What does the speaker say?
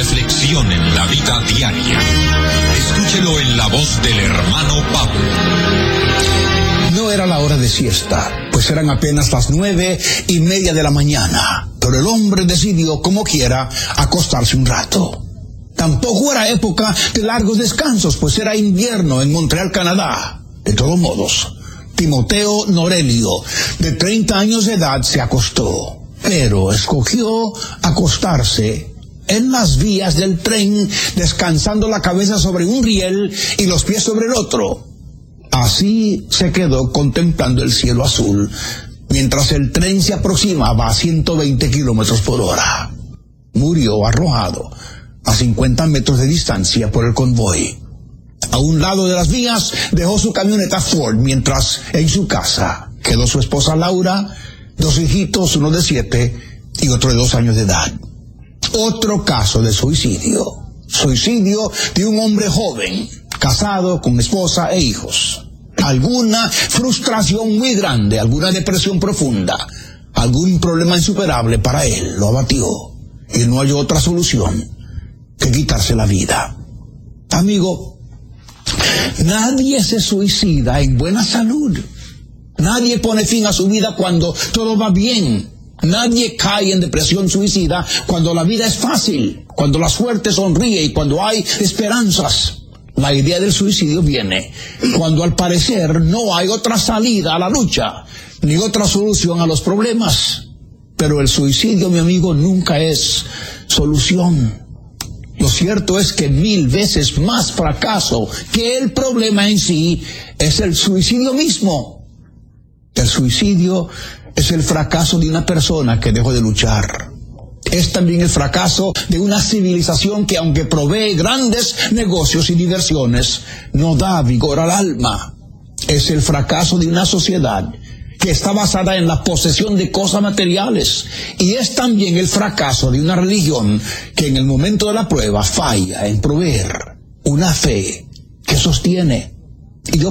reflexión en la vida diaria. Escúchelo en la voz del hermano Pablo. No era la hora de siesta, pues eran apenas las 9:30 de la mañana, pero el hombre decidió, como quiera, acostarse un rato. Tampoco era época de largos descansos, pues era invierno en Montreal, Canadá. De todos modos, Timoteo Norelio, de 30 años de edad, se acostó, pero escogió acostarse en las vías del tren, descansando la cabeza sobre un riel y los pies sobre el otro. Así se quedó contemplando el cielo azul, mientras el tren se aproximaba a 120 kilómetros por hora. Murió arrojado a 50 metros de distancia por el convoy. A un lado de las vías dejó su camioneta Ford, mientras en su casa quedó su esposa Laura, 2 hijitos, uno de 7 y otro de 2 años de edad. Otro caso de suicidio. Suicidio de un hombre joven, casado con esposa e hijos. Alguna frustración muy grande, alguna depresión profunda, algún problema insuperable para él lo abatió y no halló otra solución que quitarse la vida. Amigo, nadie se suicida en buena salud. Nadie pone fin a su vida cuando todo va bien. Nadie cae en depresión suicida cuando la vida es fácil, cuando la suerte sonríe y cuando hay esperanzas. La idea del suicidio viene cuando al parecer no hay otra salida a la lucha, ni otra solución a los problemas. Pero el suicidio, mi amigo, nunca es solución. Lo cierto es que 1000 veces más fracaso que el problema en sí es el suicidio mismo. El suicidio es el fracaso de una persona que dejó de luchar. Es también el fracaso de una civilización que, aunque provee grandes negocios y diversiones, no da vigor al alma. Es el fracaso de una sociedad que está basada en la posesión de cosas materiales. Y es también el fracaso de una religión que en el momento de la prueba falla en proveer una fe que sostiene. Y yo